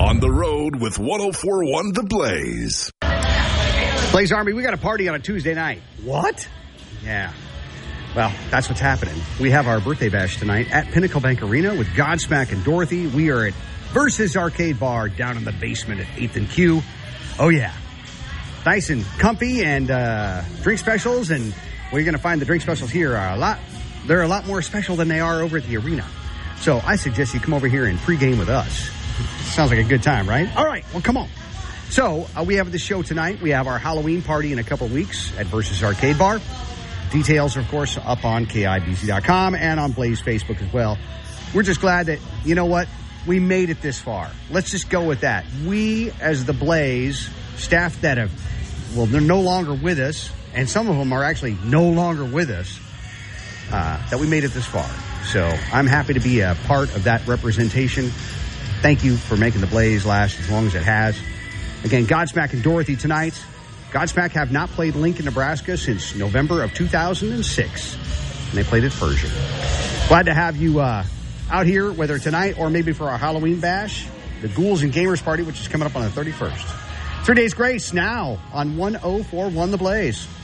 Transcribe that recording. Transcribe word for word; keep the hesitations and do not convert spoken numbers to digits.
On the road with one oh four point one The Blaze. Blaze Army, we got a party on a Tuesday night. What? Yeah. Well, that's what's happening. We have our birthday bash tonight at Pinnacle Bank Arena with Godsmack and Dorothy. We are at Versus Arcade Bar down in the basement at eighth and Q. Oh, yeah. Nice and comfy and uh, drink specials. And we're going to find the drink specials here are a lot, they're a lot more special than they are over at the arena. So I suggest you come over here and pregame with us. Sounds like a good time, right? All right, well, come on. So uh, we have the show tonight. We have our Halloween party in a couple of weeks at Versus Arcade Bar. Details are, of course, up on K I B Z dot com and on Blaze Facebook as well. We're just glad that, you know what, we made it this far. Let's just go with that. We, as the Blaze, staff that have, well, they're no longer with us, and some of them are actually no longer with us, uh, that we made it this far. So I'm happy to be a part of that representation. Thank you for making the Blaze last as long as it has. Again, Godsmack and Dorothy tonight. Godsmack have not played Lincoln, Nebraska since November of two thousand six. And they played at Pershing. Glad to have you uh, out here, whether tonight or maybe for our Halloween bash, the Ghouls and Gamers Party, which is coming up on the thirty-first. Three Days Grace now on one oh four point one The Blaze.